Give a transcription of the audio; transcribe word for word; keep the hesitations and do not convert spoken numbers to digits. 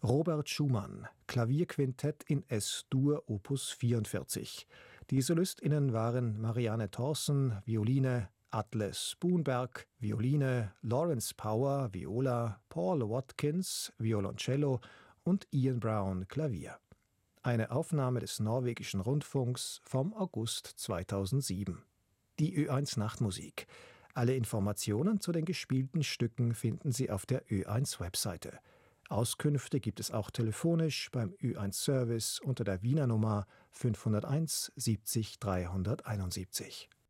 Robert Schumann, Klavierquintett in S-Dur Opus vierundvierzig. Die SolistInnen waren Marianne Thorsen, Violine, Atle Spoonberg, Violine, Lawrence Power, Viola, Paul Watkins, Violoncello und Ian Brown, Klavier. Eine Aufnahme des norwegischen Rundfunks vom August zweitausendsieben. Die Ö eins Nachtmusik. Alle Informationen zu den gespielten Stücken finden Sie auf der Ö eins Webseite. Auskünfte gibt es auch telefonisch beim Ö eins Service unter der Wiener Nummer fünfhunderteins siebzig dreihunderteinundsiebzig.